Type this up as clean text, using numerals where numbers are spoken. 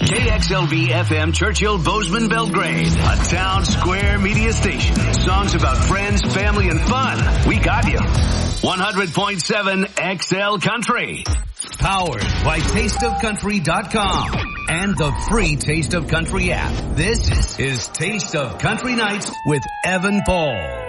KXLV FM Churchill Bozeman Belgrade, a town square media station. Songs about friends, family, and fun. We got you. 100.7 XL Country. Powered by TasteOfCountry.com and the free Taste of Country app. This is Taste of Country Nights with Evan Paul.